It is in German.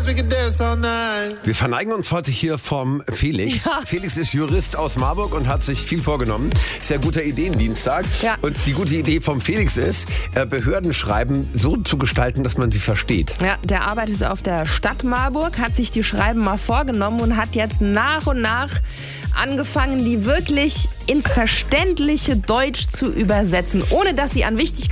Wir verneigen uns heute hier vom Felix. Ja. Felix ist Jurist aus Marburg und hat sich viel vorgenommen. Ist ja guter Ideendienstag. Ja. Und die gute Idee vom Felix ist, Behördenschreiben so zu gestalten, dass man sie versteht. Ja, der arbeitet auf der Stadt Marburg, hat sich die Schreiben mal vorgenommen und hat jetzt nach und nach angefangen, die wirklich ins verständliche Deutsch zu übersetzen, ohne dass sie an Wichtigkeit